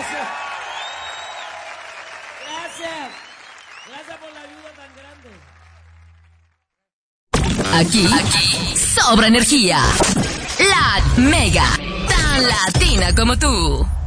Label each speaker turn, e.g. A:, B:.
A: Gracias. Gracias por la ayuda tan grande.
B: Aquí sobra energía. La Mega, tan latina como tú.